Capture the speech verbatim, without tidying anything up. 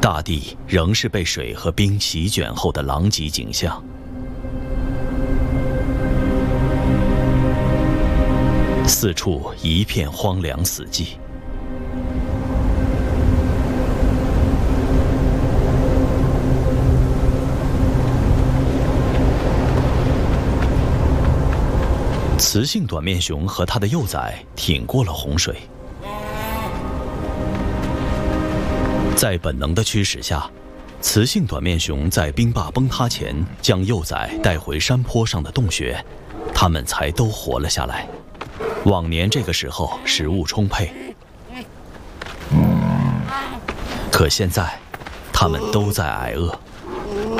大地仍是被水和冰席卷后的狼藉景象。四处一片荒凉死寂。雌性短面熊和它的幼崽挺过了洪水，在本能的驱使下，雌性短面熊在冰坝崩塌前将幼崽带回山坡上的洞穴，它们才都活了下来。往年这个时候食物充沛，可现在它们都在挨饿。